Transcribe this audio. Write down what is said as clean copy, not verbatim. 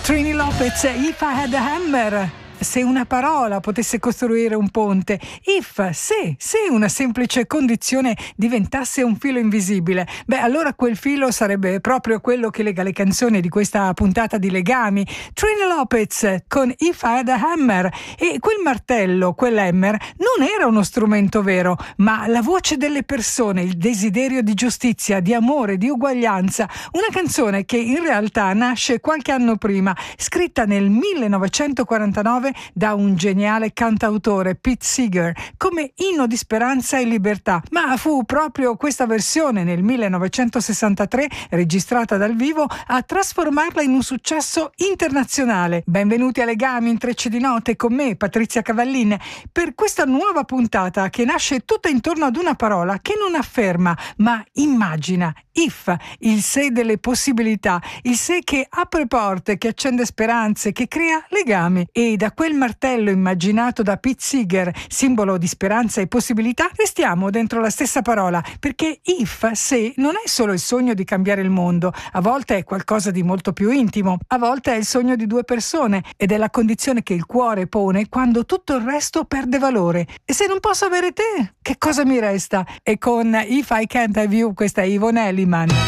Trini Lopez, If I Had a Hammer. Se una parola potesse costruire un ponte, se una semplice condizione diventasse un filo invisibile, allora quel filo sarebbe proprio quello che lega le canzoni di questa puntata di Legami. Trini Lopez con If I Had a Hammer, e quel martello, quell'hammer, non era uno strumento vero, ma la voce delle persone, il desiderio di giustizia, di amore, di uguaglianza. Una canzone che in realtà nasce qualche anno prima, scritta nel 1949 da un geniale cantautore, Pete Seeger, come inno di speranza e libertà, ma fu proprio questa versione nel 1963, registrata dal vivo, a trasformarla in un successo internazionale. Benvenuti a Legami, Intrecci di Note, con me, Patrizia Cavallin, per questa nuova puntata che nasce tutta intorno ad una parola che non afferma, ma immagina. If, il se delle possibilità, il se che apre porte, che accende speranze, che crea legami. E da quel martello immaginato da Pete Seeger, simbolo di speranza e possibilità, restiamo dentro la stessa parola, perché if, se, non è solo il sogno di cambiare il mondo, a volte è qualcosa di molto più intimo, a volte è il sogno di due persone, ed è la condizione che il cuore pone quando tutto il resto perde valore. E se non posso avere te, che cosa mi resta? E con If I Can't Have You, questa è Yvonne Elliman.